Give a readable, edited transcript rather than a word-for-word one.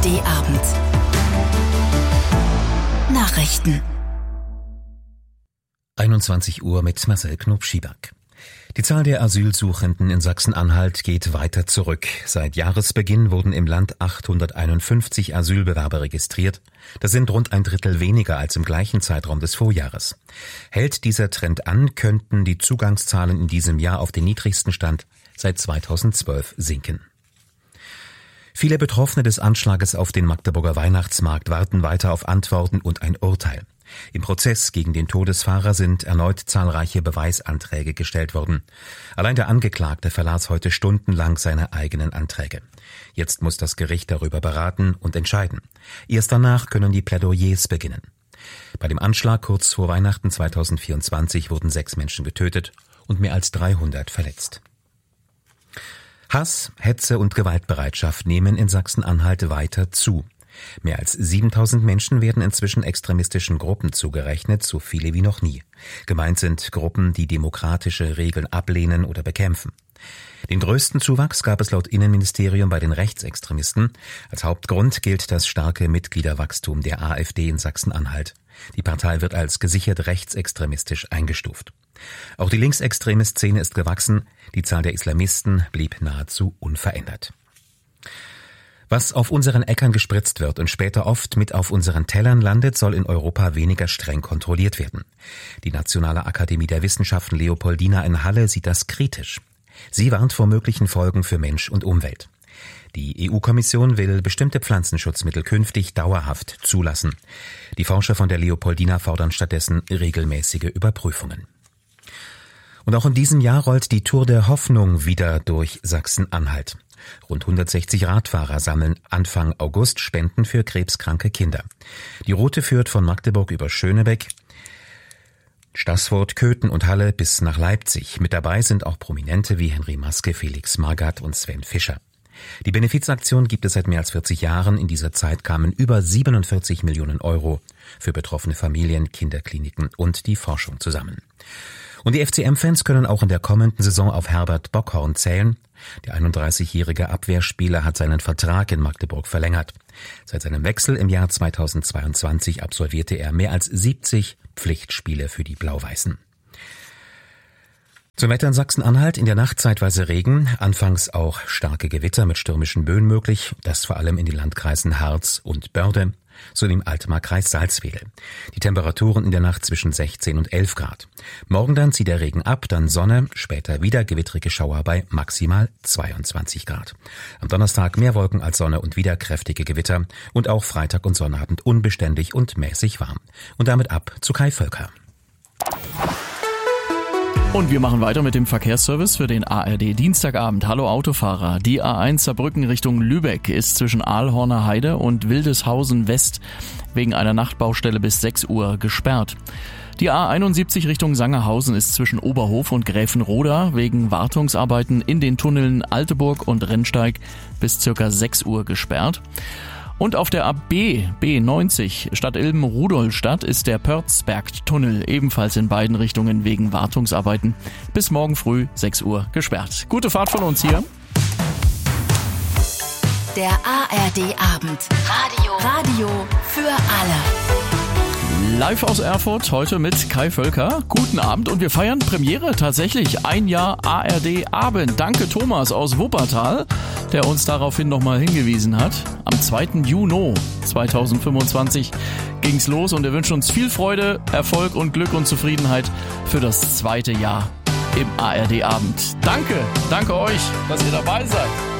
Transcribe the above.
ARD-Abend. Nachrichten. 21 Uhr mit Marcel Knob-Schieback. Die Zahl der Asylsuchenden in Sachsen-Anhalt geht weiter zurück. Seit Jahresbeginn wurden im Land 851 Asylbewerber registriert. Das sind rund ein Drittel weniger als im gleichen Zeitraum des Vorjahres. Hält dieser Trend an, könnten die Zugangszahlen in diesem Jahr auf den niedrigsten Stand seit 2012 sinken. Viele Betroffene des Anschlages auf den Magdeburger Weihnachtsmarkt warten weiter auf Antworten und ein Urteil. Im Prozess gegen den Todesfahrer sind erneut zahlreiche Beweisanträge gestellt worden. Allein der Angeklagte verlas heute stundenlang seine eigenen Anträge. Jetzt muss das Gericht darüber beraten und entscheiden. Erst danach können die Plädoyers beginnen. Bei dem Anschlag kurz vor Weihnachten 2024 wurden 6 Menschen getötet und mehr als 300 verletzt. Hass, Hetze und Gewaltbereitschaft nehmen in Sachsen-Anhalt weiter zu. Mehr als 7000 Menschen werden inzwischen extremistischen Gruppen zugerechnet, so viele wie noch nie. Gemeint sind Gruppen, die demokratische Regeln ablehnen oder bekämpfen. Den größten Zuwachs gab es laut Innenministerium bei den Rechtsextremisten. Als Hauptgrund gilt das starke Mitgliederwachstum der AfD in Sachsen-Anhalt. Die Partei wird als gesichert rechtsextremistisch eingestuft. Auch die linksextreme Szene ist gewachsen. Die Zahl der Islamisten blieb nahezu unverändert. Was auf unseren Äckern gespritzt wird und später oft mit auf unseren Tellern landet, soll in Europa weniger streng kontrolliert werden. Die Nationale Akademie der Wissenschaften Leopoldina in Halle sieht das kritisch. Sie warnt vor möglichen Folgen für Mensch und Umwelt. Die EU-Kommission will bestimmte Pflanzenschutzmittel künftig dauerhaft zulassen. Die Forscher von der Leopoldina fordern stattdessen regelmäßige Überprüfungen. Und auch in diesem Jahr rollt die Tour der Hoffnung wieder durch Sachsen-Anhalt. Rund 160 Radfahrer sammeln Anfang August Spenden für krebskranke Kinder. Die Route führt von Magdeburg über Schönebeck, Staßfurt, Köthen und Halle bis nach Leipzig. Mit dabei sind auch Prominente wie Henry Maske, Felix Magath und Sven Fischer. Die Benefizaktion gibt es seit mehr als 40 Jahren. In dieser Zeit kamen über 47 Millionen Euro für betroffene Familien, Kinderkliniken und die Forschung zusammen. Und die FCM-Fans können auch in der kommenden Saison auf Herbert Bockhorn zählen. Der 31-jährige Abwehrspieler hat seinen Vertrag in Magdeburg verlängert. Seit seinem Wechsel im Jahr 2022 absolvierte er mehr als 70 Pflichtspiele für die Blau-Weißen. Zum Wetter in Sachsen-Anhalt: in der Nacht zeitweise Regen, anfangs auch starke Gewitter mit stürmischen Böen möglich, das vor allem in den Landkreisen Harz und Börde, sowie im Altmarkkreis Salzwedel. Die Temperaturen in der Nacht zwischen 16 und 11 Grad. Morgen dann zieht der Regen ab, dann Sonne, später wieder gewittrige Schauer bei maximal 22 Grad. Am Donnerstag mehr Wolken als Sonne und wieder kräftige Gewitter und auch Freitag und Sonnabend unbeständig und mäßig warm. Und damit ab zu Kai Völker. Und wir machen weiter mit dem Verkehrsservice für den ARD Dienstagabend. Hallo Autofahrer. Die A1 Saarbrücken Richtung Lübeck ist zwischen Aalhorner Heide und Wildeshausen West wegen einer Nachtbaustelle bis 6 Uhr gesperrt. Die A71 Richtung Sangerhausen ist zwischen Oberhof und Gräfenroda wegen Wartungsarbeiten in den Tunneln Alteburg und Rennsteig bis ca. 6 Uhr gesperrt. Und auf der B90 Stadtilben-Rudolstadt ist der Pörzberg-Tunnel ebenfalls in beiden Richtungen wegen Wartungsarbeiten bis morgen früh 6 Uhr gesperrt. Gute Fahrt von uns hier. Der ARD-Abend. Radio für alle. Live aus Erfurt, heute mit Kai Völker. Guten Abend und wir feiern Premiere tatsächlich. 1 Jahr ARD-Abend. Danke Thomas aus Wuppertal, der uns daraufhin nochmal hingewiesen hat. Am 2. Juni 2025 ging's los und wir wünschen uns viel Freude, Erfolg und Glück und Zufriedenheit für das 2. Jahr im ARD-Abend. Danke euch, dass ihr dabei seid.